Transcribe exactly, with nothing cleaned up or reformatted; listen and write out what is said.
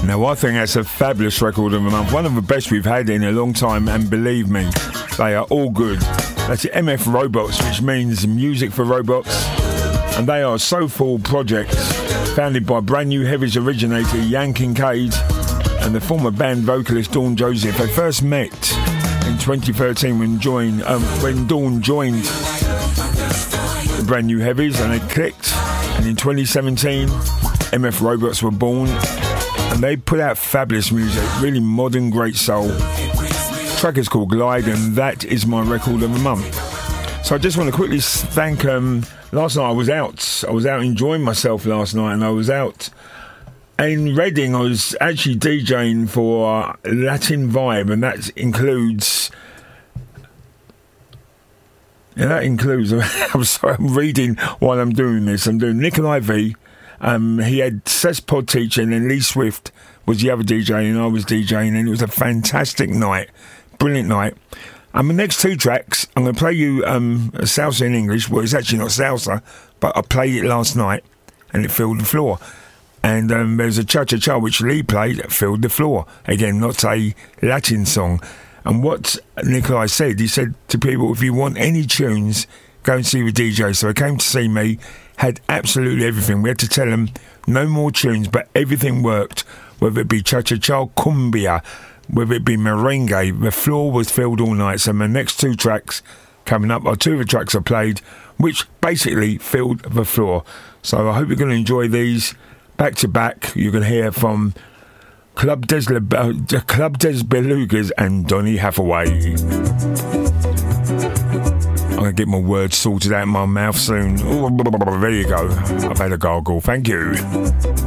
Now, I think that's a fabulous record of the month. One of the best we've had in a long time, and believe me, they are all good. That's M F Robots, which means Music for Robots. And they are a soulful project founded by brand new Heavies originator Ian Kincaid and the former band vocalist Dawn Joseph. They first met in twenty thirteen when, joined, um, when Dawn joined the brand new Heavies, and they clicked. And in twenty seventeen, M F Robots were born. And they put out fabulous music, really modern, great soul. The track is called Glide, and that is my record of the month. So I just want to quickly thank, um, last night I was out, I was out enjoying myself last night, and I was out in Reading. I was actually DJing for Latin Vibe, and that includes, yeah, that includes, I'm sorry, I'm reading while I'm doing this, I'm doing Nikolai V. Um, he had Seth Pod teaching, and Lee Swift was the other D J, and I was DJing, and it was a fantastic night, brilliant night. And the next two tracks, I'm going to play you um, a salsa in English. Well, it's actually not salsa, but I played it last night, and it filled the floor. And um, there's a cha-cha-cha which Lee played that filled the floor. Again, not a Latin song. And what Nikolai said, he said to people, if you want any tunes, go and see the D J. So they came to see me, had absolutely everything. We had to tell them no more tunes, but everything worked, whether it be cha-cha-cha, cumbia, whether it be merengue. The floor was filled all night. So my next two tracks coming up are two of the tracks I played, which basically filled the floor. So I hope you're going to enjoy these back to back. You can hear from Club Des, uh, Club Des Belugas and Donny Hathaway. I'm going to get my words sorted out in my mouth soon. Ooh, there you go. I've had a gargle. Thank you.